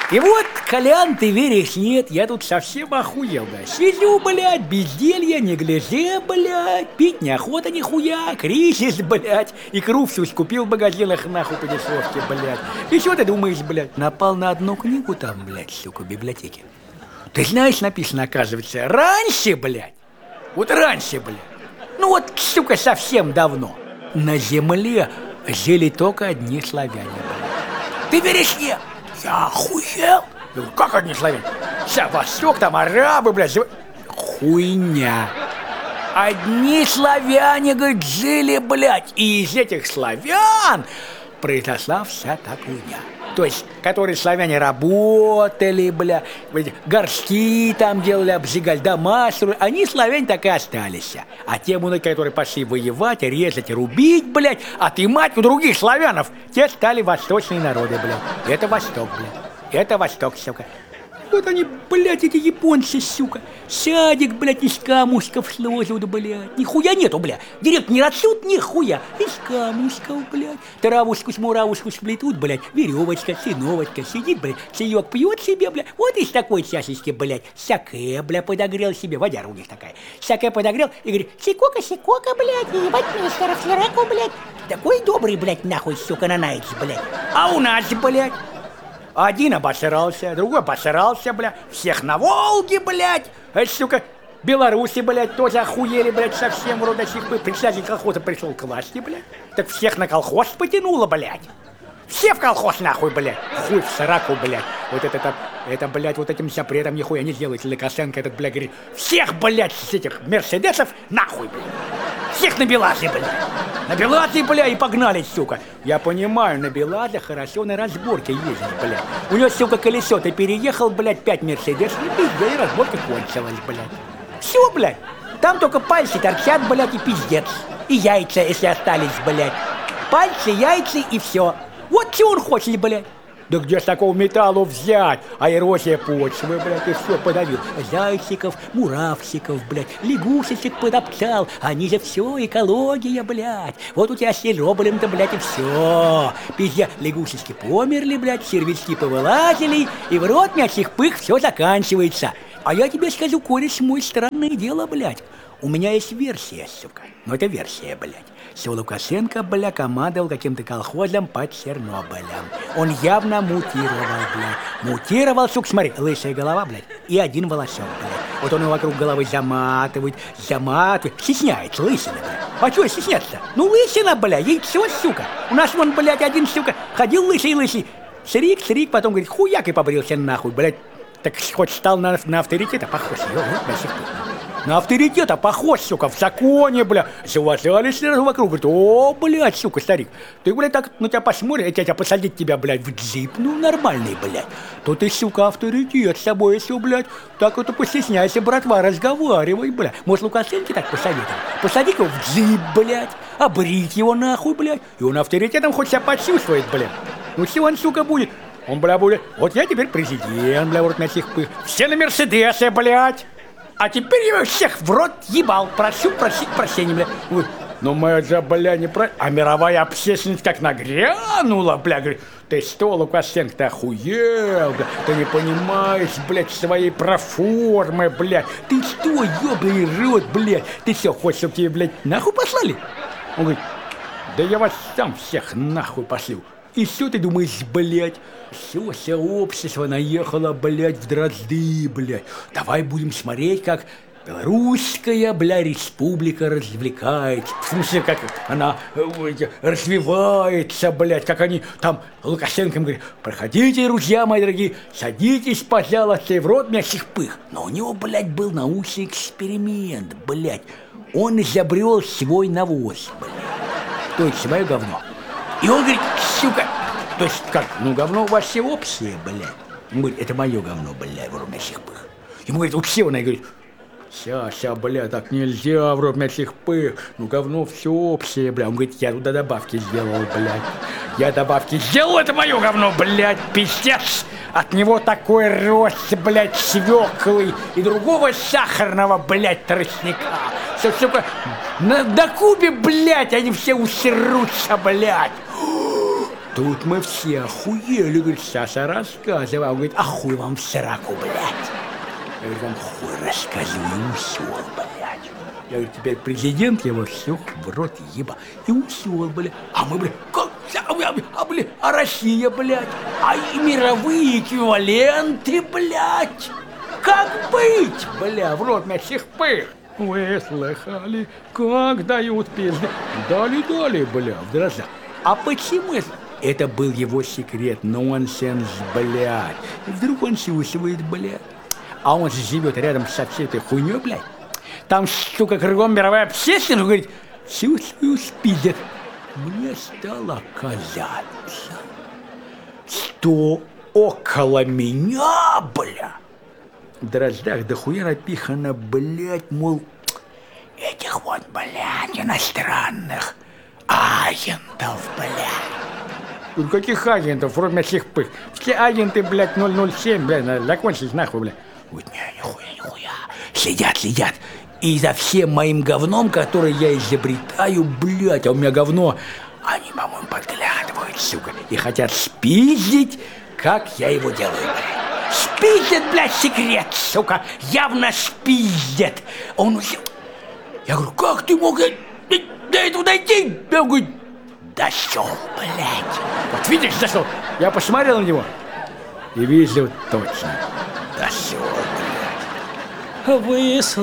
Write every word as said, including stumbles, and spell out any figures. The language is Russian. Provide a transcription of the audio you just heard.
И вот, Колян, ты веришь, нет, я тут совсем охуел, да. Сижу, блядь, безделье, неглиже, блядь, пить неохота нихуя, кризис, блядь, икру всю скупил в магазинах, нахуй, по дешевке, блядь. И что ты думаешь, блядь, напал на одну книгу там, блядь, сука, в библиотеке. Ты знаешь, написано, оказывается, раньше, блядь, вот раньше, блядь, ну вот, сука, совсем давно, на земле жили только одни славяне, блядь. Ты веришь, нет? Я охуел? Я говорю, как одни славяне? Вся Восток, там арабы, блядь, жив... Хуйня. Одни славяне, говорит, жили, блядь, и из этих славян произошла вся та хуйня. То есть, которые славяне работали, бля, горшки там делали, обжигали, дома строили, они, славяне, так и остались. А те, которые пошли воевать, резать, рубить, блядь, отымать у других славянов, те стали восточные народы, блядь. Это Восток, блядь. Это Восток, сука. Вот они, блядь, эти японцы, сука. Садик, блядь, из камушков сложат, блядь. Нихуя нету, блядь. Директ не растут, нихуя. Из камушков, блядь. Травушку с муравушку сплетут, блядь. Веревочка, сыновочка сидит, блядь. Чаек пьет себе, блядь. Вот из такой чашечки, блядь. Саке, блядь, подогрел себе. Водяра у них такая. Саке подогрел и говорит, сикока, сикока, блядь. Ебать мистера Флереку, блядь. Такой добрый, блядь, нахуй, сука, нанаец, блядь. А у нас, блядь. Один обосрался, другой обосрался, бля. Всех на Волге, блядь. А, сука, белорусы, блядь, тоже охуели, блядь, совсем вроде сих бы. Председатель колхоза пришел к власти, блядь. Так всех на колхоз потянуло, блядь. Все в колхоз, нахуй, блядь. Хуй в сраку, блядь. Вот это, это, это, блядь, вот этим запретом нихуя не сделаете. Лукашенко этот, блядь, говорит, всех, блядь, с этих мерседесов нахуй, блядь. Всех на Белазе, блядь. На Белазе, бля, и погнали, сука. Я понимаю, на Белазе хорошо на разборке ездить, блядь. У него, сука, колесо, ты переехал, блядь, пять мерседес, и пиздец, и разборка кончилась, блядь. Все, блядь. Там только пальцы торчат, блядь, и пиздец. И яйца, если остались, блядь. Пальцы, яйца и все. Вот что он хочет, блядь. Да где ж такого металла взять? А эрозия почвы, блядь, и все подавил. Зайчиков, муравчиков, блядь, лягушечек подоптал. Они же все экология, блядь. Вот у тебя с Сероболем-то, блядь, и все. Пиздец, лягушечки померли, блядь, червячки повылазили, и в рот мячих пых все заканчивается. А я тебе скажу, кореш мой, странное дело, блядь. У меня есть версия, сука. Ну это версия, блядь. Что Лукашенко, бля, командовал каким-то колхозом под Чернобылем. Он явно мутировал, блядь. Мутировал, сука, смотри, лысая голова, блядь, и один волосок, блядь. Вот он его вокруг головы заматывает, заматывает. Стесняется, лысина, блядь. А чего стесняться? Ну, лысина, блядь, яйцо, сука. У нас вон, блядь, один, сука, ходил лысый-лысый. Срик, срик, потом говорит, хуяк и побрился нахуй, блядь. Так хоть стал на, на авторитета похож. Ё, вот, до сих пор. На авторитета похож, сука, в законе, бля. Все уважались сразу вокруг. Говорит, о, блядь, сука, старик. Ты, блядь, так на тебя посмотришь, я тебя посадить тебя, блядь, в джип, ну, нормальный, блядь. То ты, сука, авторитет с собой, все, блядь. Так вот, постесняйся, братва, разговаривай, блядь. Может, Лукашенко так посоветовал? Посадить его в джип, блядь, обрить его нахуй, блядь. И он авторитетом хоть себя почувствует, блядь. Ну, все он, сука, будет. Он, бля, будет. Вот я теперь президент, бля, вот на всех пых. Все на Мерседесе, блядь. А теперь я всех в рот ебал. Прошу просить прощения, бля. Ой, ну мы же, бля, не про... А мировая общественность как нагрянула, бля. Говорит, ты что, Лукашенко, ты охуел, бля. Ты не понимаешь, блядь, своей проформы, блядь. Ты что, ёбаный рот, блядь. Ты что, хочешь, чтобы тебе, блядь, нахуй послали? Он говорит, да я вас сам всех нахуй пошлю. И что ты думаешь, блядь? Все сообщество наехало, блядь, в дрозды, блядь. Давай будем смотреть, как белорусская, бля, республика развлекается. В смысле, как она э, развивается, блядь, как они там Лукашенко говорит, проходите, друзья мои дорогие, садитесь, пожалуйста, и в рот мясных пых. Но у него, блядь, был научный эксперимент, блядь. Он изобрел свой навоз, блядь. То есть свое говно. И он говорит, сука, то есть как, ну говно у вас все общее, блядь. Он говорит, это мое говно, блядь, в рот мясных пых. Ему говорит, у всего, она говорит, ща, ща, бля, так нельзя в рот мясных пых, ну говно все общее, бля. Он говорит, я туда добавки сделал, блядь. Я добавки сделал, это мое говно, блядь, пиздец. От него такой рост, блядь, свеклы и другого сахарного, блядь, тростника. Все, сука, на, на Кубе, блядь, они все усерутся, блядь. Тут мы все охуели, говорит, Саша, рассказывай. Он говорит, а хуй вам в сраку, блядь. Я говорю, вам хуй рассказываю, и усёл, блядь. Я говорю, теперь президент его все в рот еба. И усёл, блядь. А мы, блядь, как? А, блядь, а Россия, блядь? А и мировые эквиваленты, блядь? Как быть, бля, в рот мясных пых? Вы слыхали, как дают пизды? Дали-дали, бля, в дрожжах. А почему это? Это был его секрет, нонсенс, блядь. И вдруг он чувствует, блядь. А он же живет рядом со всей этой хуйней, блядь. Там, сука, кругом мировая общественность, говорит, чувствую, спиздят. Мне стало казаться, что около меня, бля, в дрожжах дохуя напихано, блядь, мол, этих вот, блядь, иностранных агентов, блядь. Тут каких агентов, кроме всех пых? Все агенты, блядь, ноль ноль семь, блядь, закончились нахуй, блядь. Вот не, нихуя, нихуя. Сидят, сидят. И за всем моим говном, которое я изобретаю, блядь, а у меня говно, они, по-моему, подглядывают, сука, и хотят спиздить, как я его делаю, блядь. Спиздят, блядь, секрет, сука, явно спиздят. Он уже... Я говорю, как ты мог до этого дойти? Я говорю, дошел, блядь. Вот видишь, дошел. Я посмотрел на него и вижу точно. Дошел, блядь. Вы